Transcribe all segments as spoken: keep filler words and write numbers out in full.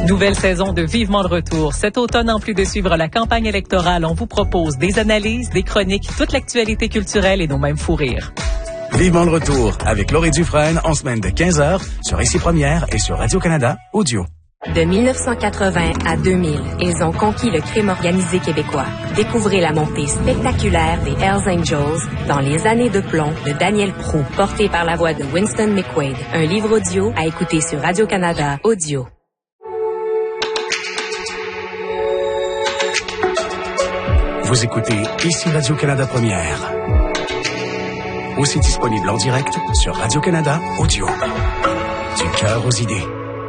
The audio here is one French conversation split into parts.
Nouvelle saison de Vivement le retour. Cet automne, en plus de suivre la campagne électorale, on vous propose des analyses, des chroniques, toute l'actualité culturelle et nos mêmes fous rires. Vivement le retour avec Laurie Dufresne en semaine de quinze heures sur Ici Première et sur Radio-Canada Audio. De mille neuf cent quatre-vingts à deux mille, ils ont conquis le crime organisé québécois. Découvrez la montée spectaculaire des Hells Angels dans Les années de plomb de Daniel Proulx, porté par la voix de Winston McQuaid. Un livre audio à écouter sur Radio-Canada Audio. Vous écoutez Ici Radio-Canada Première. Aussi disponible en direct sur Radio-Canada Audio. Du cœur aux idées.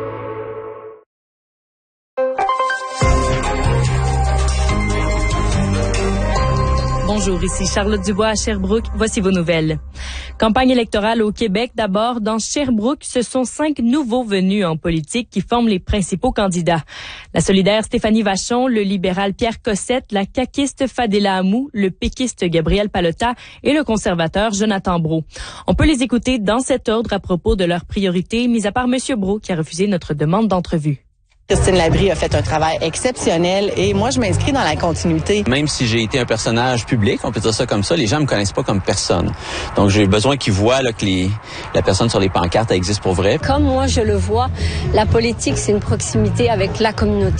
Bonjour, ici Charlotte Dubois à Sherbrooke. Voici vos nouvelles. Campagne électorale au Québec. D'abord, dans Sherbrooke, ce sont cinq nouveaux venus en politique qui forment les principaux candidats. La solidaire Stéphanie Vachon, le libéral Pierre Cossette, la caquiste Fadela Amou, le péquiste Gabriel Pallotta et le conservateur Jonathan Brault. On peut les écouter dans cet ordre à propos de leurs priorités, mis à part M. Brault qui a refusé notre demande d'entrevue. Christine Labrie a fait un travail exceptionnel et moi, je m'inscris dans la continuité. Même si j'ai été un personnage public, on peut dire ça comme ça, les gens me connaissent pas comme personne. Donc, j'ai besoin qu'ils voient là, que les, la personne sur les pancartes elle existe pour vrai. Comme moi, je le vois, la politique, c'est une proximité avec la communauté.